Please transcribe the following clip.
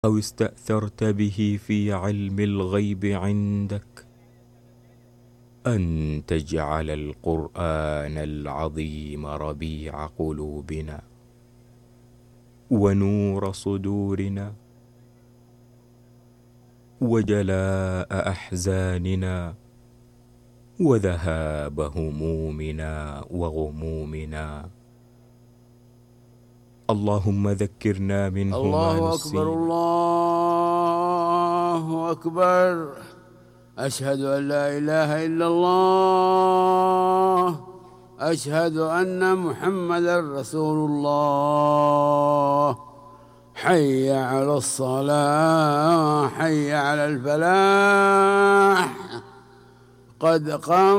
أو استأثرت به في علم الغيب عندك أن تجعل القرآن العظيم ربيع قلوبنا ونور صدورنا وجلاء أحزاننا وذهاب همومنا وغمومنا. اللهم ذكرنا منه ما الله نسينا. أكبر الله أكبر. أشهد أن لا إله إلا الله. أشهد أن محمدا رسول الله. حي على الصلاة، حي على الفلاح، قد قام